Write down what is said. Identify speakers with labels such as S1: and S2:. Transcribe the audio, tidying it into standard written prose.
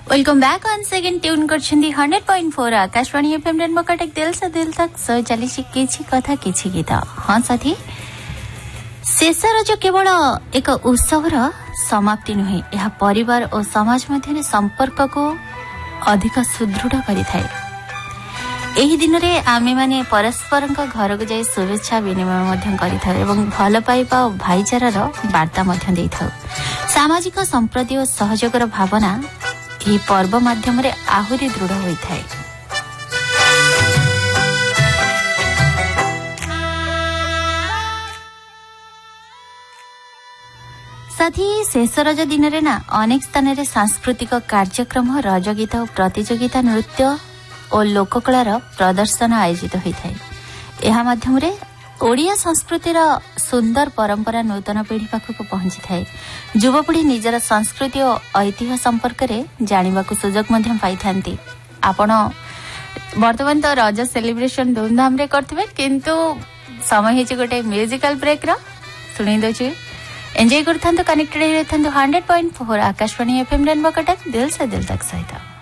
S1: Welcome back once again tune करछंदी 100.4 Akashvani FM rainbow Cuttack दिल से दिल तक सो चली किछि कथा किछि गीत। हां साथी शेष रज केवल एक उत्सवर समाप्ति नुहे, यह परिवार और समाज मध्य संपर्क को अधिक सुदृढ़ करिथाय। एही दिन रे आमे माने परस्पर घर को जाई शुभेच्छा विनिमय मध्य करिथाय एवं भल पाइबा और भाईचारार वार्ता मध्य देइथाय। सामाजिक संप्रति और सहयोगर भावना यह पर्व माध्यम रे आहुरी दृढ़ होता है। साथी शेष रज दिन रे ना अनेक स्थान रे सांस्कृतिक कार्यक्रम रज गीत और प्रतियोगिता नृत्य और लोककलार प्रदर्शन आयोजित होता है। यह माध्यम रे ओडिया संस्कृतिर सुंदर परंपरा नूतन पीढ़ी पाखक पहुंची थाए। युवपीढ़ी निजर संस्कृति और ऐतिह्य संपर्क रे जानिबा को सुजोग मध्यम पाई थांती। आपण वर्तमान तो रज सेलिब्रेशन धूमधाम रे करथिबे, किंतु समय हेछि गोटे म्यूजिकल ब्रेक रा सुनि दोछि। Enjoy करथांतो, connected रहथांतो 100.4 Akashvani FM rainbow Cuttack दिल से दिल तक सहित।